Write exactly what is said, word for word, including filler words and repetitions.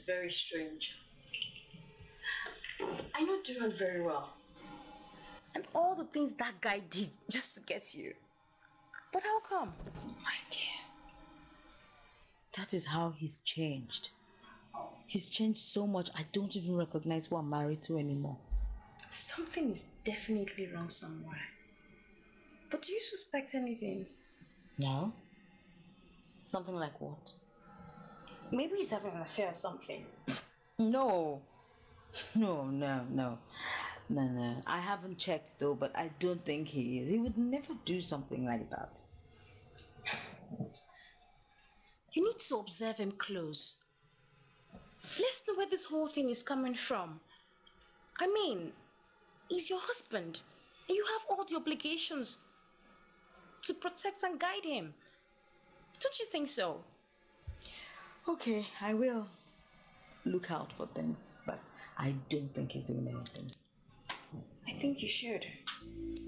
very strange. I know Duran very well. And all the things that guy did just to get you. But how come? My dear. That is how he's changed. He's changed so much I don't even recognize who I'm married to anymore. Something is definitely wrong somewhere. But do you suspect anything? No. Something like what? Maybe he's having an affair or something. No. No, no, no. No, no. I haven't checked though, but I don't think he is. He would never do something like that. You need to observe him close. Let's know where this whole thing is coming from. I mean, he's your husband. And you have all the obligations to protect and guide him. Don't you think so? Okay, I will look out for things, but I don't think he's doing anything. I think you should.